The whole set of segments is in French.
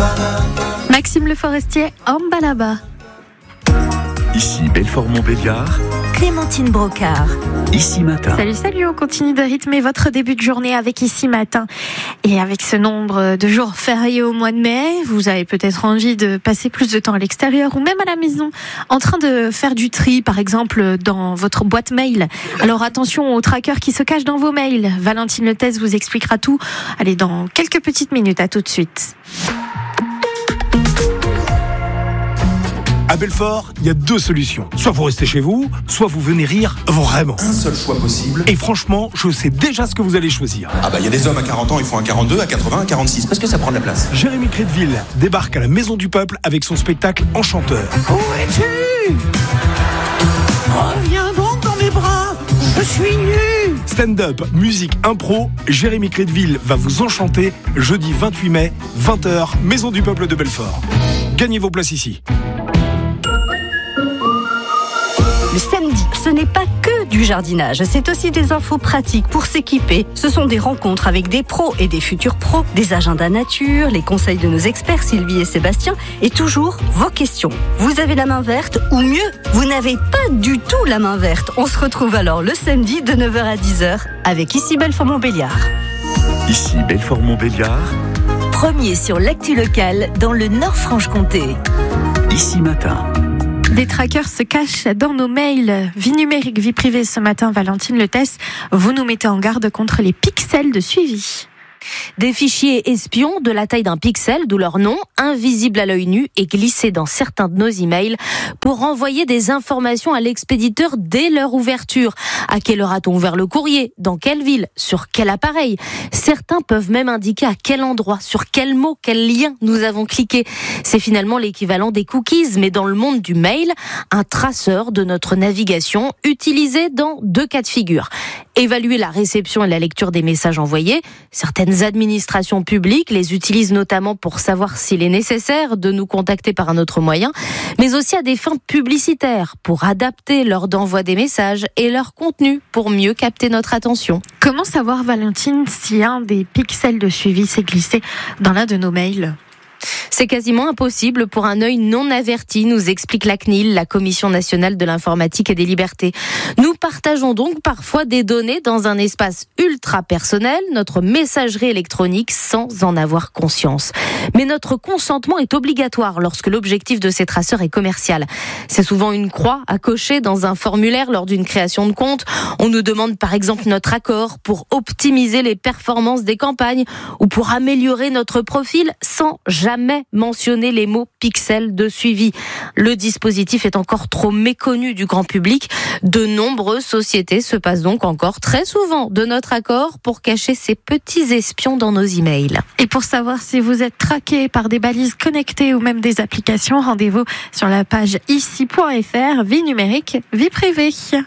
Maxime Le Forestier, Ambalaba. Ici Belfort-Montbéliard, Clémentine Brocard. Ici Matin. Salut, on continue de rythmer votre début de journée avec Ici Matin. Et avec ce nombre de jours fériés au mois de mai, vous avez peut-être envie de passer plus de temps à l'extérieur ou même à la maison, en train de faire du tri, par exemple, dans votre boîte mail. Alors attention aux trackers qui se cachent dans vos mails. Valentine Letès vous expliquera tout. Allez, dans quelques petites minutes, à tout de suite. À Belfort, il y a 2 solutions. Soit vous restez chez vous, soit vous venez rire vraiment. Un seul choix possible. Et franchement, je sais déjà ce que vous allez choisir. Ah bah il y a des hommes à 40 ans, ils font un 42, à 80, à 46, parce que ça prend de la place. Jérémy Crédville débarque à la Maison du Peuple avec son spectacle Enchanteur. Où es-tu ? Reviens donc dans mes bras, je suis nu. Stand-up, musique, impro, Jérémy Crédville va vous enchanter jeudi 28 mai, 20h, Maison du Peuple de Belfort. Gagnez vos places ici. Le samedi, ce n'est pas que du jardinage, c'est aussi des infos pratiques pour s'équiper. Ce sont des rencontres avec des pros et des futurs pros, des agendas nature, les conseils de nos experts Sylvie et Sébastien, et toujours vos questions. Vous avez la main verte, ou mieux, vous n'avez pas du tout la main verte. On se retrouve alors le samedi de 9h à 10h avec Ici Belfort-Montbéliard. Ici Belfort-Montbéliard, Premier sur l'actu locale dans le Nord-Franche-Comté. Ici Matin. Des trackers se cachent dans nos mails. Vie numérique, vie privée ce matin, Valentine Letès, vous nous mettez en garde contre les pixels de suivi. Des fichiers espions de la taille d'un pixel, d'où leur nom, invisibles à l'œil nu et glissés dans certains de nos emails pour envoyer des informations à l'expéditeur dès leur ouverture. À quelle heure a-t-on ouvert le courrier ? Dans quelle ville ? Sur quel appareil ? Certains peuvent même indiquer à quel endroit, sur quel mot, quel lien nous avons cliqué. C'est finalement l'équivalent des cookies, mais dans le monde du mail, un traceur de notre navigation utilisé dans 2 cas de figure. Évaluer la réception et la lecture des messages envoyés. Certaines administrations publiques les utilisent notamment pour savoir s'il est nécessaire de nous contacter par un autre moyen, mais aussi à des fins publicitaires, pour adapter l'heure d'envoi des messages et leur contenu pour mieux capter notre attention. Comment savoir, Valentine, si un des pixels de suivi s'est glissé dans l'un de nos mails ? C'est quasiment impossible pour un œil non averti, nous explique la CNIL, la Commission nationale de l'informatique et des libertés. Nous partageons donc parfois des données dans un espace ultra personnel, notre messagerie électronique, sans en avoir conscience. Mais notre consentement est obligatoire lorsque l'objectif de ces traceurs est commercial. C'est souvent une croix à cocher dans un formulaire lors d'une création de compte. On nous demande par exemple notre accord pour optimiser les performances des campagnes ou pour améliorer notre profil sans jamais mentionner les mots pixels de suivi. Le dispositif est encore trop méconnu du grand public. De nombreuses sociétés se passent donc encore très souvent de notre accord pour cacher ces petits espions dans nos emails. Et pour savoir si vous êtes traqué par des balises connectées ou même des applications, rendez-vous sur la page ici.fr, vie numérique, vie privée.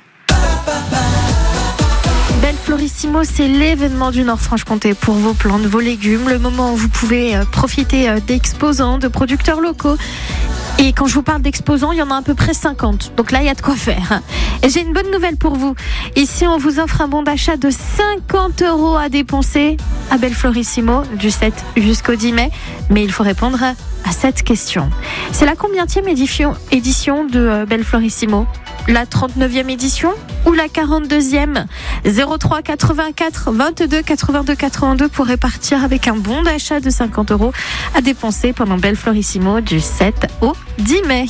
Belflorissimo, c'est l'événement du Nord-Franche-Comté pour vos plantes, vos légumes, le moment où vous pouvez profiter d'exposants, de producteurs locaux. Et quand je vous parle d'exposants, il y en a à peu près 50. Donc là, il y a de quoi faire. Et j'ai une bonne nouvelle pour vous. Ici, on vous offre un bon d'achat de 50 € à dépenser à Belflorissimo du 7 jusqu'au 10 mai. Mais il faut répondre à cette question. C'est la combienième édition de Belflorissimo ? La 39e édition ou la 42e? 03 84 22 82 82 pour répartir avec un bon d'achat de 50 € à dépenser pendant Belflorissimo du 7 au 10 mai.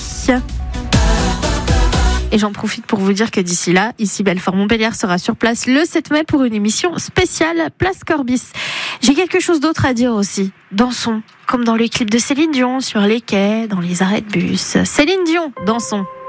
Et j'en profite pour vous dire que d'ici là, ici Belfort-Montbéliard sera sur place le 7 mai pour une émission spéciale Place Corbis. J'ai quelque chose d'autre à dire aussi. Dansons, comme dans le clip de Céline Dion, sur les quais, dans les arrêts de bus. Céline Dion, dansons.